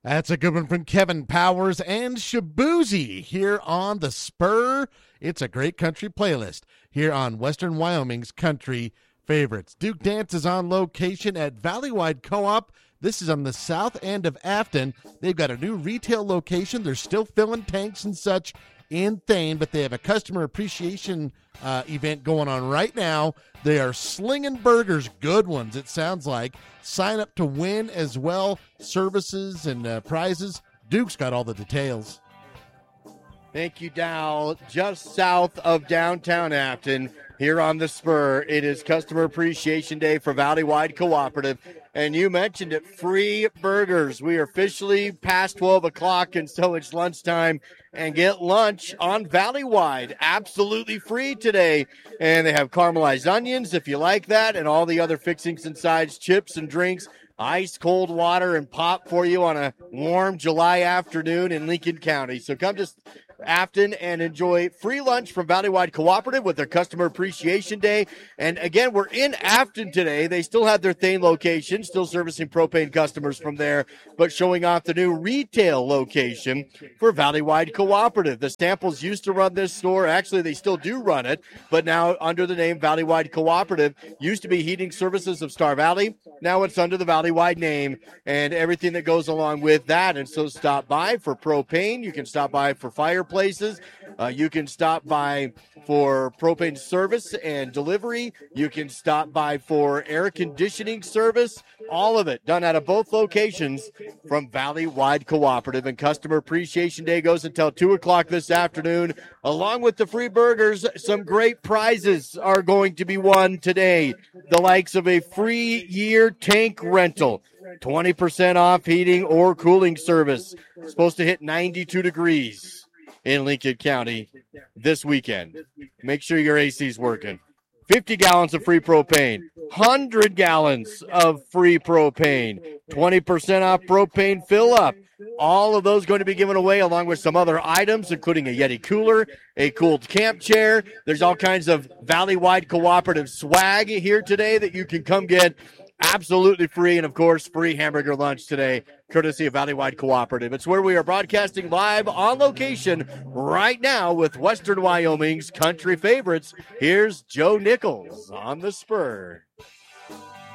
That's a good one from Kevin Powers and Shabuzi here on The Spur. It's a great country playlist here on Western Wyoming's Country Favorites. Duke Dance is on location at Valleywide Co-op. This is on the south end of Afton. They've got a new retail location. They're still filling tanks and such in Thane, but they have a customer appreciation event going on right now. They are slinging burgers, good ones, it sounds like. Sign up to win as well, services and prizes. Duke's got all the details. Thank you, Dow. Just south of downtown Afton, here on The Spur, it is Customer Appreciation Day for Valleywide Cooperative. And you mentioned it, free burgers. We are officially past 12 o'clock, and so it's lunchtime. And get lunch on Valleywide, absolutely free today. And they have caramelized onions, if you like that, and all the other fixings and sides, chips and drinks, ice cold water and pop for you on a warm July afternoon in Lincoln County. So come to Afton and enjoy free lunch from Valleywide Cooperative with their Customer Appreciation Day. And again, we're in Afton today. They still have their Thane location, still servicing propane customers from there, but showing off the new retail location for Valleywide Cooperative. The Stamples used to run this store. Actually, they still do run it, but now under the name Valleywide Cooperative. Used to be Heating Services of Star Valley. Now it's under the Valleywide name and everything that goes along with that. And so stop by for propane. You can stop by for fireplaces. You can stop by for propane service and delivery. You can stop by for air conditioning service. All of it done out of both locations from Valleywide Cooperative. And Customer Appreciation Day goes until 2 o'clock this afternoon. Along with the free burgers, some great prizes are going to be won today. The likes of a free year tank rental, 20% off heating or cooling service. It's supposed to hit 92 degrees in Lincoln County this weekend. Make sure your AC's working. 50 gallons of free propane, 100 gallons of free propane, 20% off propane fill up. All of those going to be given away along with some other items, including a Yeti cooler, a cooled camp chair. There's all kinds of Valleywide Cooperative swag here today that you can come get absolutely free. And, of course, free hamburger lunch today, courtesy of Valleywide Cooperative. It's where we are broadcasting live on location right now with Western Wyoming's Country Favorites. Here's Joe Nichols on The Spur.